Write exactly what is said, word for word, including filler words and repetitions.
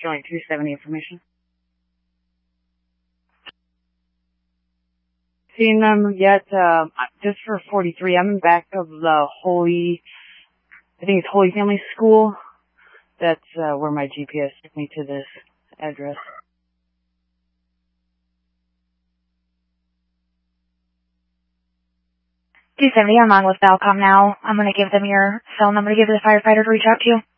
Joint two seventy information. Seen them yet, uh, just for forty-three. I'm in back of the Holy, I think it's Holy Family School. That's uh, where my G P S took me to this address. two seventy, I'm on with Valcom now. I'm going to give them your cell number to give the firefighter to reach out to you.